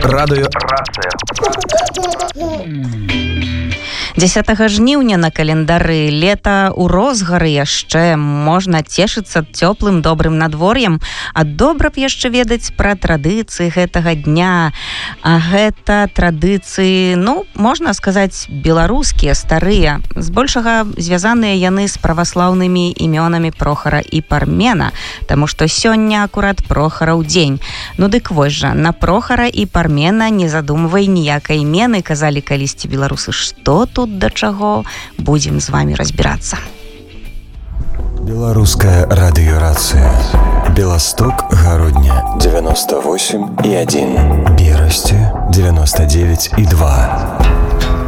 Радыё 10 жніўня на календары, лета ў розгары яшчэ, можна цешыцца цёплым добрым надвор'ем, а добра б яшчэ ведаць пра традыцыі гэтага дня. А гэта традыцыі, можна сказаць, беларускія, старыя, збольшага звязаныя яны з праваслаўнымі імёнамі Прохара і Пармена, таму што сёння акурат Прохараў дзень. Дык вось жа, на Прохара і Пармена не задумвай ніякай імены, казалі калісьці беларусы. Што тут да чаго, будзем з вами разбірацца. Беларуская радыёрацыя. Беласток, Гародня 98,1, Берасце 99,2,